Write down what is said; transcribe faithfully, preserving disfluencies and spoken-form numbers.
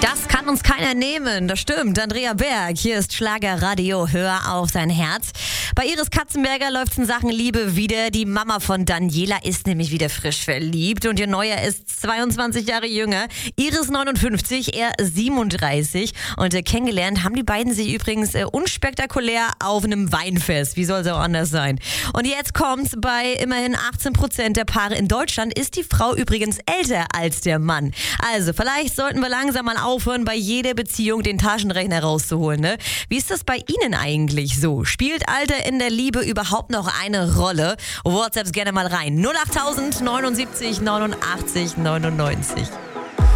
Das kann uns keiner nehmen, das stimmt. Andrea Berg, hier ist Schlagerradio, hör auf dein Herz. Bei Iris Katzenberger läuft's in Sachen Liebe wieder. Die Mama von Daniela ist nämlich wieder frisch verliebt und ihr Neuer ist zweiundzwanzig Jahre jünger. Iris neunundfünfzig, er siebenunddreißig. Und äh, kennengelernt haben die beiden sich übrigens äh, unspektakulär auf einem Weinfest. Wie soll es auch anders sein? Und jetzt kommt's, bei immerhin achtzehn Prozent der Paare in Deutschland ist die Frau übrigens älter als der Mann. Also vielleicht sollten wir langsam mal aufhören, bei jeder Beziehung den Taschenrechner rauszuholen, ne? Wie ist das bei Ihnen eigentlich so? Spielt Alter in der Liebe überhaupt noch eine Rolle? WhatsApps gerne mal rein. null acht tausend neunundsiebzig neunundachtzig neunundneunzig.